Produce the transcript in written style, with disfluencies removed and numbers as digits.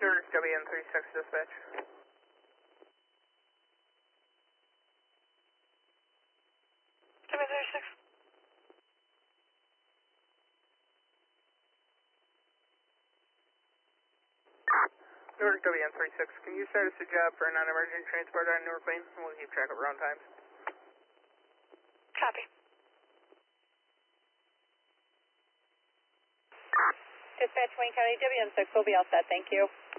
Newark WN36 dispatch. WN36. Newark WN36, can you start us a job for a non-emergent transport on Newark Lane? And we'll keep track of round times. Copy. Dispatch Wayne County WN6 will be all set, thank you.